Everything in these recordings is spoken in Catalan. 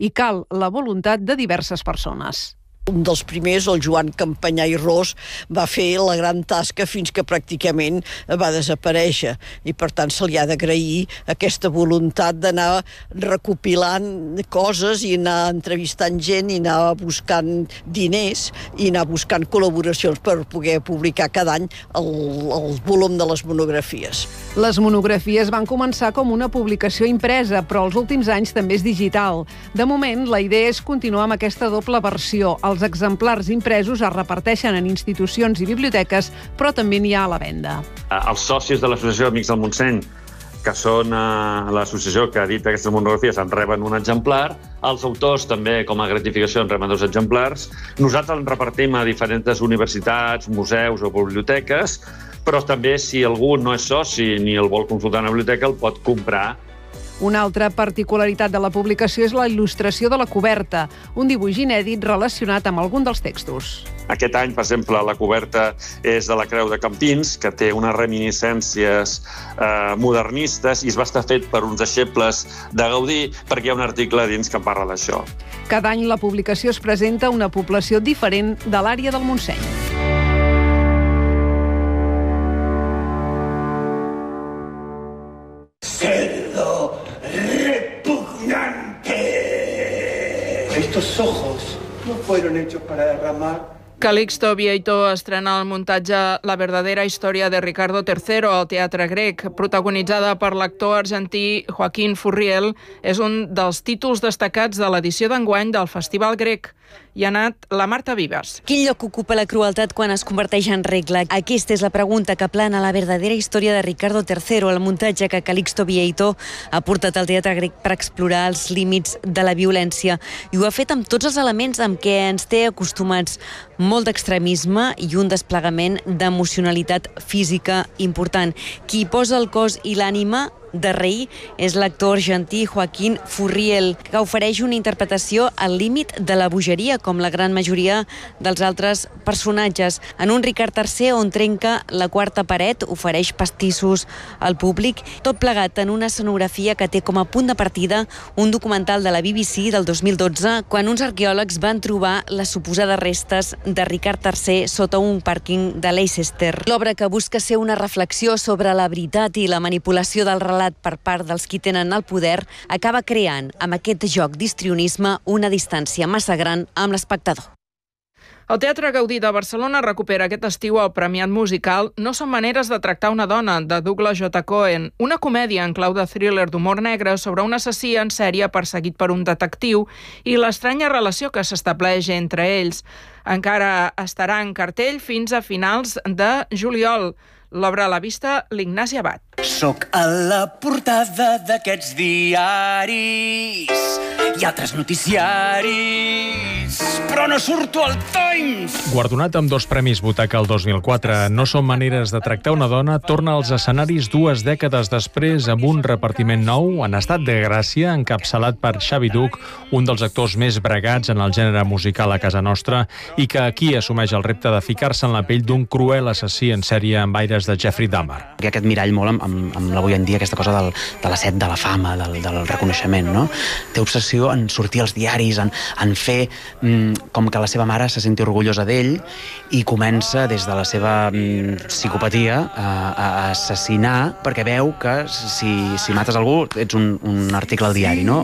i cal la voluntat de diverses persones. Un dels primers, el Joan Campanyà i Ros, va fer la gran tasca fins que pràcticament va desaparèixer i per tant se li ha d'agrair aquesta voluntat d'anar recopilant coses i anar entrevistant gent i anar buscant diners i anar buscant col·laboracions per poder publicar cada any el volum de les monografies. Les monografies van començar com una publicació impresa, però els últims anys també és digital. De moment, la idea és continuar amb aquesta doble versió. Els exemplars impresos es reparteixen en institucions i biblioteques, però també n'hi ha a la venda. Els socis de l'Associació Amics del Montseny, que són l'associació que edita aquestes monografies, en reben un exemplar. Els autors també, com a gratificació, en reben 2 exemplars. Nosaltres en repartim a diferents universitats, museus o biblioteques, però també si algú no és soci ni el vol consultar a una biblioteca, el pot comprar. Una altra particularitat de la publicació és la il·lustració de la coberta, un dibuix inèdit relacionat amb algun dels textos. Aquest any, per exemple, la coberta és de la Creu de Campins, que té unes reminiscències modernistes i es va estar fet per uns deixebles de Gaudí, perquè hi ha un article dins que en parla d'això. Cada any la publicació es presenta a una població diferent de l'àrea del Montseny. Cerdo repugnante. Estos ojos no fueron hechos para derramar. Calixto Vieito estrena el muntatge La verdadera història de Ricardo III al Teatre Grec, protagonitzada per l'actor argentí Joaquín Furriel. És un dels títols destacats de l'edició d'enguany del Festival Grec. Hi ha anat la Marta Vives. Quin lloc ocupa la crueltat quan es converteix en regla? Aquesta és la pregunta que plana La verdadera història de Ricardo III, el muntatge que Calixto Vieito ha portat al Teatre Grec per explorar els límits de la violència. I ho ha fet amb tots els elements amb què ens té acostumats. Molt d'extremisme i un desplegament d'emocionalitat física important. Qui posa el cos i l'ànima de rei és l'actor argentí Joaquín Furriel, que ofereix una interpretació al límit de la bogeria, com la gran majoria dels altres personatges. En un Ricard III on trenca la quarta paret, ofereix pastissos al públic, tot plegat en una escenografia que té com a punt de partida un documental de la BBC del 2012, quan uns arqueòlegs van trobar les suposades restes de Ricard III sota un pàrquing de Leicester. L'obra, que busca ser una reflexió sobre la veritat i la manipulació del relat per part dels qui tenen el poder, acaba creant, amb aquest joc d'histrionisme, una distància massa gran amb l'espectador. El Teatre Gaudí de Barcelona recupera aquest estiu el premiat musical No són maneres de tractar una dona, de Douglas J. Cohen, una comèdia en clau de thriller d'humor negre sobre un assassí en sèrie perseguit per un detectiu i l'estranya relació que s'estableix entre ells. Encara estarà en cartell fins a finals de juliol. L'obra a la vista, l'Ignasi Abad. Soc a la portada d'aquests diaris i altres noticiaris, però no surto al Times! Guardonat amb 2 premis Butaca el 2004, No són maneres de tractar una dona torna als escenaris 2 dècades després amb un repartiment nou en estat de gràcia, encapçalat per Xavi Duch, un dels actors més bregats en el gènere musical a casa nostra i que aquí assumeix el repte de ficar-se en la pell d'un cruel assassí en sèrie amb aires de Jeffrey Dahmer. Hi ha aquest mirall molt amb l'avui en dia, aquesta cosa de la set de la fama, del reconeixement, no? Té obsessió en sortir als diaris, en fer com que la seva mare se senti orgullosa d'ell i comença des de la seva psicopatia a assassinar perquè veu que si mates algú ets un article al diari, no?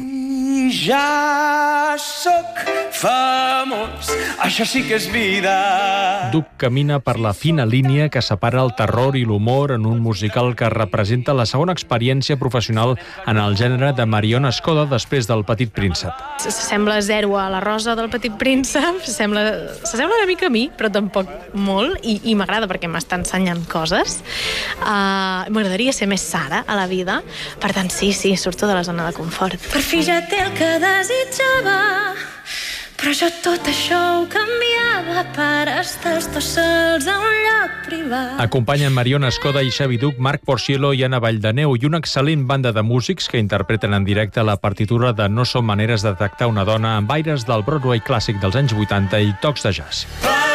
Ja sóc famós, això sí que és vida. Duch camina per la fina línia que separa el terror i l'humor en un musical que representa la segona experiència professional en el gènere de Mariona Escoda després del Petit Príncep. S'assembla zero a la Rosa del Petit Príncep, s'assembla una mica a mi, però tampoc molt, i m'agrada perquè m'està ensenyant coses. M'agradaria ser més Sara a la vida, per tant sí, surto de la zona de confort. Per fi ja té el que desitjava, però jo tot això ho canviava per estar els dos sols a un lloc privat. Acompanyen Mariona Escoda i Xavi Duch, Marc Porciello i Anna Valldaneu i una excel·lent banda de músics que interpreten en directe la partitura de No són maneres de tractar una dona amb aires del Broadway clàssic dels anys 80 i tocs de jazz.